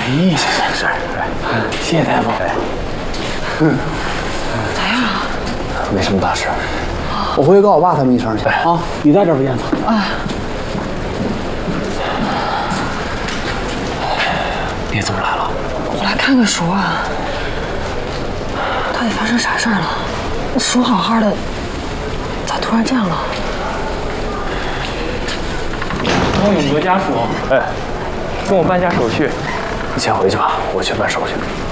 是，谢谢大夫。 咋样啊？ 没什么大事。 我回去告我爸他们一声去啊！你在这儿吧，燕子。 啊。 你怎么来了？ 我来看看叔啊，到底发生啥事儿了？叔好好的，咋突然这样了？ 汪勇哥家属， 哎， 跟我办下手续。 你先回去吧，我去办手续。